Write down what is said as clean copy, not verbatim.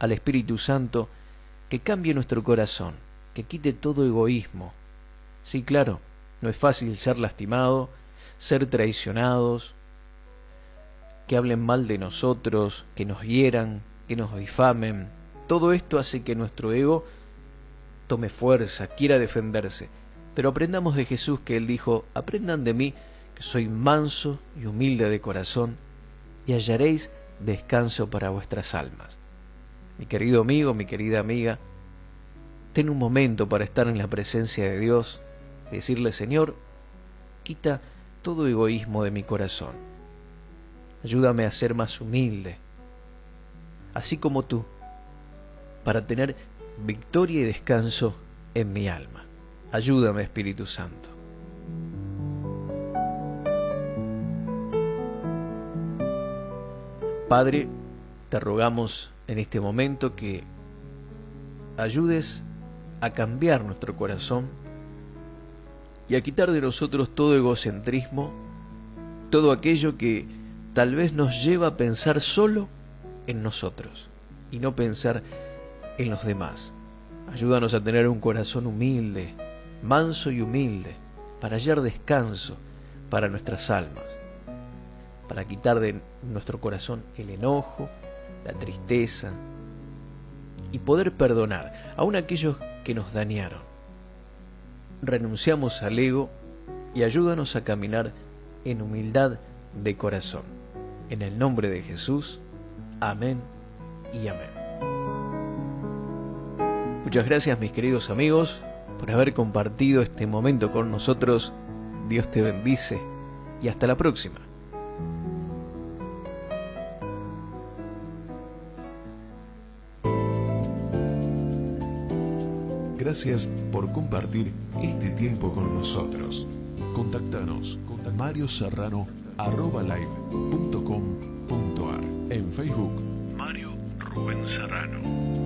al Espíritu Santo que cambie nuestro corazón, que quite todo egoísmo. Sí, claro, no es fácil ser lastimado, ser traicionados, que hablen mal de nosotros, que nos hieran, que nos difamen. Todo esto hace que nuestro ego tome fuerza, quiera defenderse. Pero aprendamos de Jesús, que Él dijo: aprendan de mí, que soy manso y humilde de corazón, y hallaréis descanso para vuestras almas. Mi querido amigo, mi querida amiga, ten un momento para estar en la presencia de Dios, decirle: Señor, quita todo egoísmo de mi corazón. Ayúdame a ser más humilde, así como tú, para tener victoria y descanso en mi alma. Ayúdame, Espíritu Santo. Padre, te rogamos en este momento que ayudes a cambiar nuestro corazón y a quitar de nosotros todo egocentrismo, todo aquello que tal vez nos lleva a pensar solo en nosotros y no pensar en los demás. Ayúdanos a tener un corazón humilde, manso y humilde, para hallar descanso para nuestras almas, para quitar de nuestro corazón el enojo, la tristeza, y poder perdonar aun aquellos que nos dañaron. Renunciamos al ego y ayúdanos a caminar en humildad de corazón. En el nombre de Jesús, amén y amén. Muchas gracias, mis queridos amigos, por haber compartido este momento con nosotros. Dios te bendice y hasta la próxima. Gracias por compartir este tiempo con nosotros. Contactanos con marioserrano@live.com.ar. En Facebook, Mario Rubén Serrano.